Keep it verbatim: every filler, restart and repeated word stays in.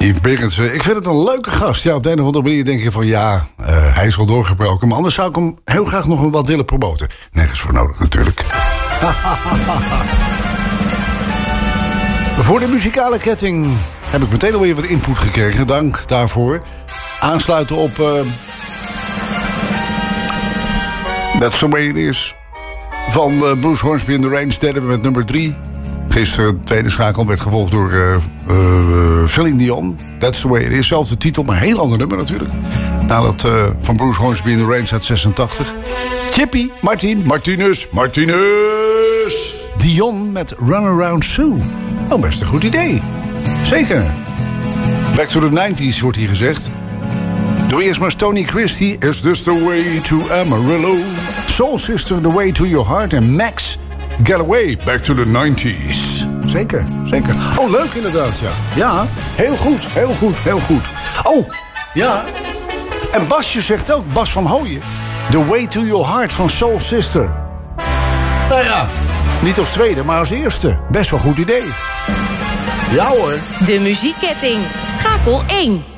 Yves Berendsen, ik vind het een leuke gast. Ja, op de een of andere manier denk je van ja, uh, hij is al doorgebroken. Maar anders zou ik hem heel graag nog wat willen promoten. Nergens voor nodig natuurlijk. Voor de muzikale ketting heb ik meteen alweer wat input gekregen. Dank daarvoor. Aansluiten op uh, That's the Way It Is van uh, Bruce Hornsby in the Range. Derde met nummer drie. Gisteren tweede schakel werd gevolgd door uh, uh, Celine Dion. That's the Way It Is. Zelfde titel, maar een heel ander nummer natuurlijk. Nadat uh, van Bruce Hornsby in the Range uit zesentachtig. Chippy, Martin, Martinez, Martinez. Dion met Run Around Sue. Oh, best een goed idee. Zeker. Back to the nineties wordt hier gezegd. Doe eerst maar Tony Christie. Is this the way to Amarillo? Soul Sister, The Way to Your Heart. En Max Galloway, Back to the nineties. Zeker, zeker. Oh, leuk inderdaad, ja. Ja, heel goed, heel goed, heel goed. Oh, ja. En Basje zegt ook, Bas van Hooyen. The Way to Your Heart van Soul Sister. Nou ja, niet als tweede, maar als eerste. Best wel een goed idee. Ja hoor. De muziekketting. Schakel één.